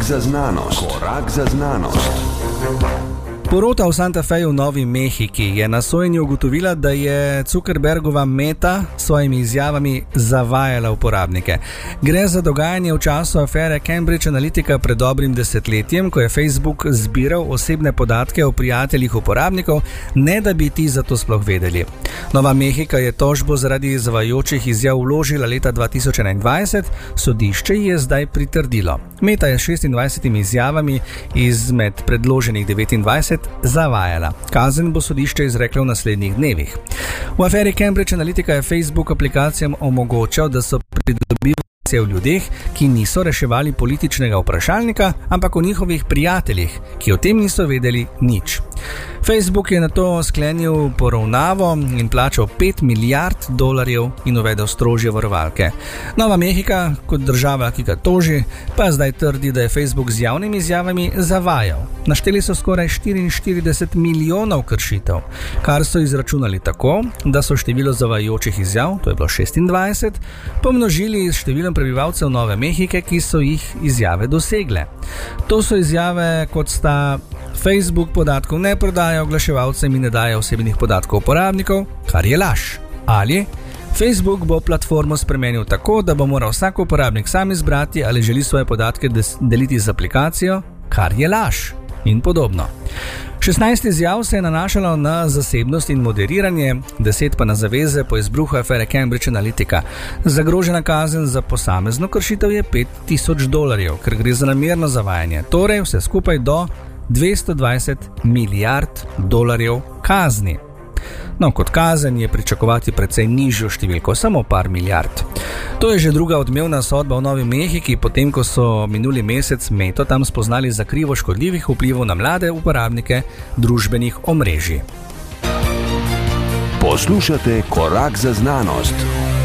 za znanost. Korak za znanost. Porota v Santa Feju v Novi Mehiki je na sojenju ugotovila, da je Zuckerbergova Meta s svojimi izjavami zavajala uporabnike. Gre za dogajanje v času afere Cambridge Analytica pred dobrim desetletjem, ko je Facebook zbiral osebne podatke o prijateljih uporabnikov, ne da bi ti za to sploh vedeli. Nova Mehika je tožbo zaradi zavajajočih izjav vložila leta 2021, sodišče ji je zdaj pritrdilo. Meta je s 26 izjavami izmed predloženih 29 zavajala. Kazen bo sodišče izreklo v naslednjih dnevih. V aferi Cambridge Analytica je Facebook aplikacijam omogočal, da so pridobivali o ljudeh, ki niso reševali političnega vprašalnika, ampak o njihovih prijateljih, ki o tem niso vedeli nič. Facebook je nato sklenil poravnavo in plačal $5 milijard in uvedel strožje varovalke. Nova Mehika, kot država, ki ga toži, pa zdaj trdi, da je Facebook z javnimi izjavami zavajal. Našteli so skoraj 44 milijonov kršitev, kar so izračunali tako, da so število zavajajočih izjav, to je bilo 26, pomnožili s številom prebivalcev Nove Mehike, ki so jih izjave dosegle. To so izjave, kot sta: Facebook podatkov ne prodaja oglaševalcem in ne daje osebnih podatkov uporabnikov, kar je laž. Ali Facebook bo platformo spremenil tako, da bo moral vsak uporabnik sam izbrati, ali želi svoje podatke deliti z aplikacijo, kar je laž. In podobno. 16 izjav se je nanašalo na zasebnost in moderiranje, 10 pa na zaveze po izbruhu afere Cambridge Analytica. Zagrožena kazen za posamezno kršitev je $5,000, ker gre za namerno zavajanje. Torej vse skupaj do $220 milijard kazni. No, kot kazen je pričakovati precej nižjo številko, samo par milijard. To je že druga odmevna sodba v Novi Mehiki, potem ko so minuli mesec Meto tam spoznali za krivo škodljivih vplivov na mlade uporabnike družbenih omrežij. Poslušate Korak za znanost.